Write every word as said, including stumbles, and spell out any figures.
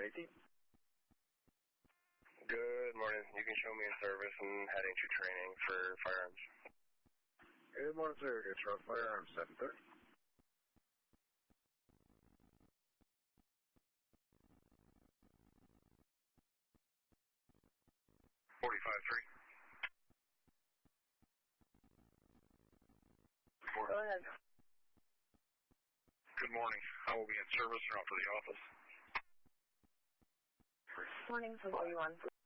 safety. Good morning. You can show me in service and heading to training for firearms. Good morning, sir. It's Road Firearms, seven thirty. forty-five three. Go ahead. Good morning. I will be in service and out for the office. Morning, so what do you want?